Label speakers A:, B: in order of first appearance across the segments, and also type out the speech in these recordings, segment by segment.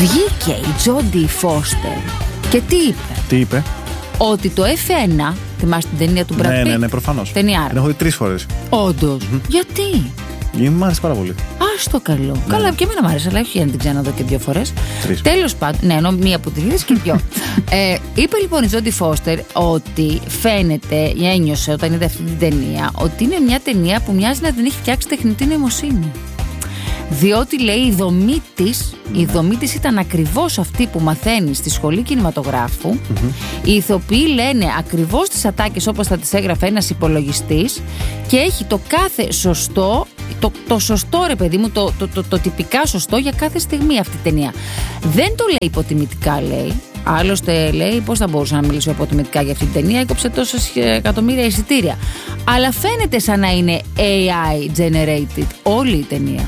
A: Βγήκε η Τζόντι Φώστερ και τι είπε? Ότι το F1, θυμάστε την ταινία του Brad Pitt?
B: Ναι, προφανώς.
A: Ταινιάρα.
B: Την έχω δει 3 φορές.
A: Όντως. Γιατί?
B: Γιατί μου άρεσε πάρα πολύ.
A: Το καλό. Ναι. Καλά, και εμένα μου άρεσε, αλλά όχι για να την ξαναδώ και 2 φορές. Τέλος πάντων, ναι, ενώ μία που την είδες και 2. Είπε λοιπόν η Τζόντι Φώστερ ότι φαίνεται, ένιωσε όταν είδε αυτή την ταινία, ότι είναι μια ταινία που μοιάζει να την έχει φτιάξει τεχνητή νοημοσύνη. Διότι λέει η δομή της ήταν ακριβώς αυτή που μαθαίνει στη σχολή κινηματογράφου. Οι ηθοποιοί λένε ακριβώς τις ατάκες όπως θα τις έγραφε ένας υπολογιστής και έχει το κάθε σωστό, το σωστό ρε παιδί μου, το τυπικά σωστό για κάθε στιγμή αυτή η ταινία. Δεν το λέει υποτιμητικά, λέει. Άλλωστε λέει πώς θα μπορούσα να μιλήσω υποτιμητικά για αυτή την ταινία, έκοψε τόσες εκατομμύρια εισιτήρια. Αλλά φαίνεται σαν να είναι AI generated όλη η ταινία.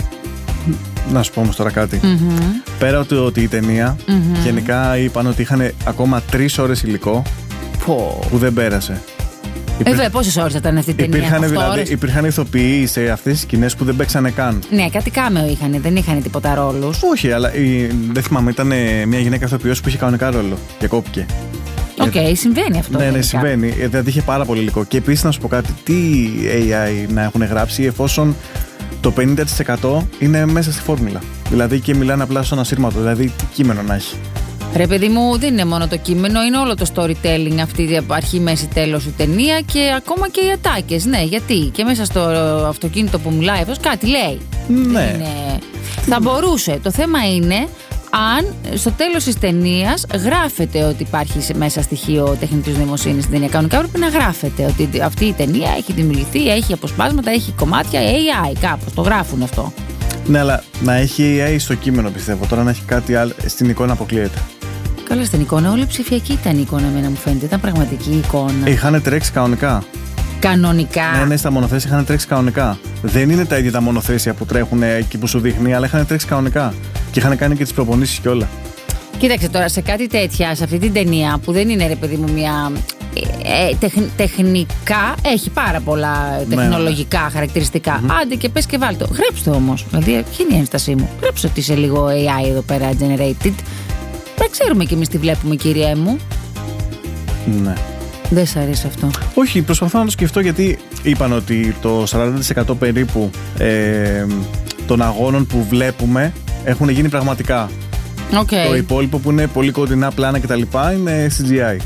B: Να σου πω όμως τώρα κάτι. Πέρα ότι η ταινία γενικά είπαν ότι είχαν ακόμα 3 ώρες υλικό που δεν πέρασε.
A: Πόσες ώρες ήταν αυτή η ταινία?
B: Υπήρχαν ηθοποιοί σε αυτές τις σκηνές που δεν παίξανε καν.
A: Ναι, κάτι κάμεο είχαν, δεν είχαν τίποτα ρόλους.
B: Όχι, αλλά δεν θυμάμαι, ήταν μια γυναίκα ηθοποιός που είχε κανονικά ρόλο και κόπηκε.
A: Συμβαίνει αυτό.
B: Ναι, συμβαίνει. Δηλαδή είχε πάρα πολύ υλικό. Και επίσης να σου πω κάτι, τι AI να έχουν γράψει εφόσον το 50% είναι μέσα στη φόρμουλα. Δηλαδή και μιλάνε απλά στον ασύρματο. Δηλαδή τι κείμενο να έχει.
A: Ρε παιδί μου, δεν είναι μόνο το κείμενο, είναι όλο το storytelling, αυτή η αρχή, μέση, τέλος η ταινία και ακόμα και οι ατάκες. Ναι, γιατί και μέσα στο αυτοκίνητο που μιλάει αυτός κάτι λέει.
B: Ναι.
A: Θα μπορούσε. Το θέμα είναι αν στο τέλος της ταινίας γράφεται ότι υπάρχει μέσα στοιχείο τεχνητής νοημοσύνης στην ταινία. Κανονικά πρέπει να γράφεται ότι αυτή η ταινία έχει δημιουργηθεί, έχει αποσπάσματα, έχει κομμάτια AI, κάπως το γράφουν αυτό.
B: Ναι, αλλά να έχει AI στο κείμενο πιστεύω. Τώρα να έχει κάτι άλλο στην εικόνα αποκλείεται.
A: Καλά, στην εικόνα, όλη ψηφιακή ήταν η εικόνα, εμένα μου φαίνεται. Ήταν πραγματική εικόνα.
B: Είχαν τρέξει κανονικά.
A: Κανονικά.
B: Ναι, στα μονοθέσια είχαν τρέξει κανονικά. Δεν είναι τα ίδια τα μονοθέσια που τρέχουν εκεί που σου δείχνει, αλλά είχαν τρέξει κανονικά. Και είχαν κάνει και τις προπονήσεις και όλα.
A: Κοίταξε τώρα, σε κάτι τέτοια, σε αυτή την ταινία που δεν είναι ρε παιδί μου μια. Τεχνικά έχει πάρα πολλά τεχνολογικά χαρακτηριστικά. Άντε και πες και βάλ' το. Γράψτε όμως. Δηλαδή, ποια είναι η ένστασή μου. Γράψτε ότι είσαι λίγο AI εδώ πέρα, generated. Δεν ξέρουμε κι εμείς τι βλέπουμε, κύριε μου.
B: Ναι.
A: Δεν σ' αρέσει αυτό? Όχι,
B: προσπαθώ να το σκεφτώ γιατί είπαν ότι το 40% περίπου των αγώνων που βλέπουμε έχουν γίνει πραγματικά. Το υπόλοιπο που είναι πολύ κοντινά πλάνα κτλ. Είναι CGI.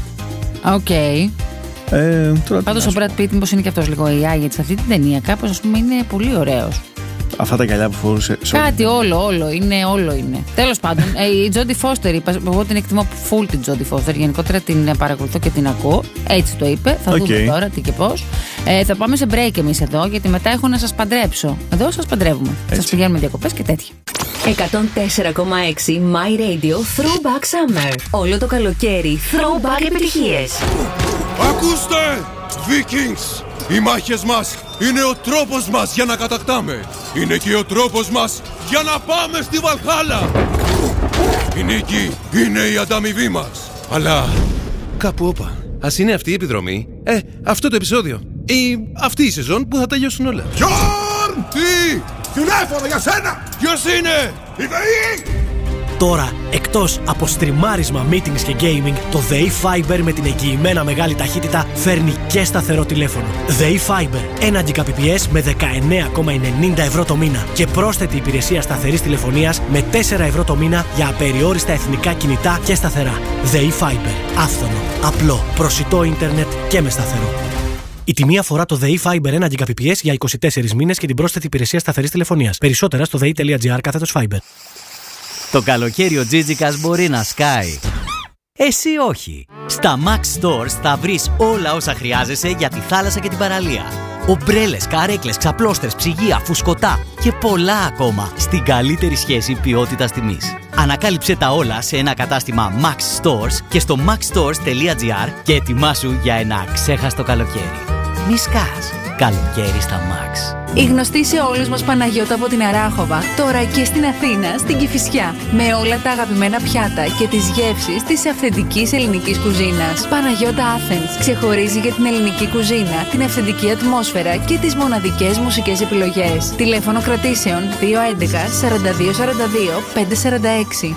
A: Πάντως ο Brad Pitt μήπως είναι και αυτός λίγο AI, γιατί σε αυτή την ταινία κάπως ας πούμε είναι πολύ ωραίος.
B: Αυτά τα γυαλιά που φορούσε.
A: Κάτι όλο είναι. Τέλος πάντων, η Τζόντι Φώστερ, εγώ την εκτιμώ full την Τζόντι Φώστερ. Γενικότερα την παρακολουθώ και την ακούω. Έτσι το είπε. Θα δούμε τώρα τι και πώς. Θα πάμε σε break εμείς εδώ, γιατί μετά έχω να σας παντρέψω. Εδώ σας παντρεύουμε. Σας πηγαίνουμε διακοπές και τέτοια.
C: 104,6 My Radio Throwback Summer. Όλο το καλοκαίρι Throwback επιτυχίες.
D: Ακούστε, Vikings! Οι μάχες μας είναι ο τρόπος μας για να κατακτάμε. Είναι και ο τρόπος μας για να πάμε στη Βαλχάλα. Η νίκη είναι η ανταμοιβή μας. Αλλά κάπου όπα. Ας είναι αυτή η επιδρομή, αυτό το επεισόδιο ή αυτή η σεζόν που θα τελειώσουν όλα. Γιόρν! Τι! Τηλέφωνο για σένα! Ποιος είναι? Η ΔΕΗ!
E: Τώρα, εκτός από στριμάρισμα, meetings και gaming, το ΔΕΗ Fiber με την εγγυημένα μεγάλη ταχύτητα φέρνει και σταθερό τηλέφωνο. ΔΕΗ Fiber, 1 Gbps με 19,90 ευρώ το μήνα και πρόσθετη υπηρεσία σταθερής τηλεφωνίας με 4 ευρώ το μήνα για απεριόριστα εθνικά κινητά και σταθερά. ΔΕΗ Fiber, άφθονο, απλό, προσιτό ίντερνετ και με σταθερό. Η τιμή αφορά το ΔΕΗ Fiber 1 Gbps για 24 μήνες και την πρόσθετη υπηρεσία σταθερής τηλεφωνίας. Περισσότερα στο dei.gr/Fiber.
F: Το καλοκαίρι ο Τζίτζικας μπορεί να σκάει. Εσύ όχι. Στα Max Stores θα βρεις όλα όσα χρειάζεσαι για τη θάλασσα και την παραλία. Ομπρέλες, καρέκλες, ξαπλώστρες, ψυγεία, φουσκωτά και πολλά ακόμα στην καλύτερη σχέση ποιότητας-τιμής. Ανακάλυψε τα όλα σε ένα κατάστημα Max Stores και στο maxstores.gr και ετοιμάσου για ένα ξέχαστο καλοκαίρι. Μη σκάς. Καλοκαίρι στα Max.
G: Η γνωστή σε όλους μας Παναγιώτα από την Αράχοβα, τώρα και στην Αθήνα, στην Κηφισιά. Με όλα τα αγαπημένα πιάτα και τις γεύσεις της αυθεντικής ελληνικής κουζίνας. Παναγιώτα Athens ξεχωρίζει για την ελληνική κουζίνα, την αυθεντική ατμόσφαιρα και τις μοναδικές μουσικές επιλογές. Τηλέφωνο κρατήσεων 211 42 42 546.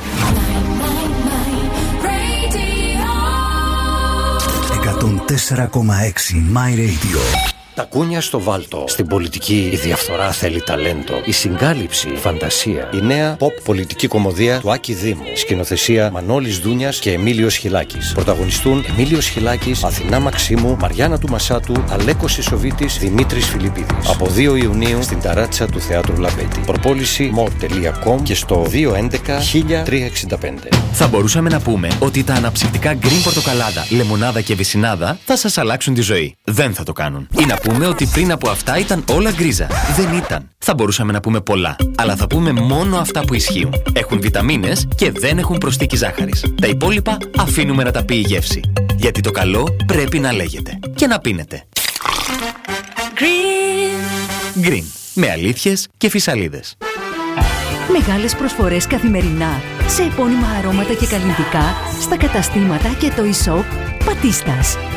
H: 104,6 My Radio.
I: Τα κούνια στο βάλτο. Στην πολιτική η διαφθορά θέλει ταλέντο. Η συγκάλυψη, φαντασία. Η νέα pop πολιτική κομμωδία του Άκη Δήμου. Σκηνοθεσία Μανώλης Δούνιας και Εμίλιος Χιλάκης. Πρωταγωνιστούν Εμίλιος Χιλάκης, Αθηνά Μαξίμου, Μαριάννα του Μασάτου, Αλέκος Ισοβίτης, Δημήτρης Φιλιππίδης. Από 2 Ιουνίου στην ταράτσα του Θεάτρου Λαμπέτη. Προπόληση more.com και στο 211 1365.
J: Θα μπορούσαμε να πούμε ότι τα αναψυκτικά Green Πορτοκαλάδα, Λεμονάδα και Βυσσινάδα θα σας αλλάξουν τη ζωή. Δεν θα το κάνουν. Ή να πούμε ότι πριν από αυτά ήταν όλα γκρίζα. Δεν ήταν. Θα μπορούσαμε να πούμε πολλά. Αλλά θα πούμε μόνο αυτά που ισχύουν. Έχουν βιταμίνες και δεν έχουν προσθήκη ζάχαρης. Τα υπόλοιπα αφήνουμε να τα πει η γεύση. Γιατί το καλό πρέπει να λέγεται. Και να πίνετε. Green. Green. Με αλήθειες και φυσαλίδες.
C: Μεγάλες προσφορές καθημερινά σε επώνυμα αρώματα και καλλιτικά στα καταστήματα και το e-shop Πατίστας.